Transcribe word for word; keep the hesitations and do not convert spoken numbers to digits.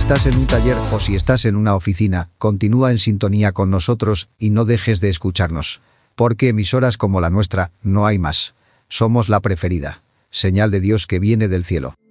estás en un taller o si estás en una oficina, continúa en sintonía con nosotros y no dejes de escucharnos. Porque emisoras como la nuestra, no hay más. Somos la preferida. Señal de Dios que viene del cielo.